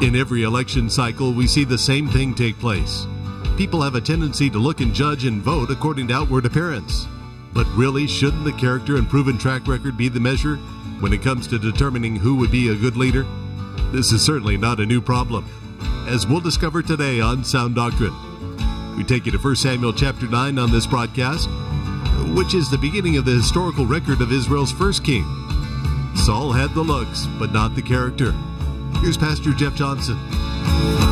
In every election cycle, we see the same thing take place. People have a tendency to look and judge and vote according to outward appearance. But really, shouldn't the character and proven track record be the measure when it comes to determining who would be a good leader? This is certainly not a new problem, as we'll discover today on Sound Doctrine. We take you to 1 Samuel chapter 9 on this broadcast, which is the beginning of the historical record of Israel's first king. Saul had the looks, but not the character. Here's Pastor Jeff Johnson.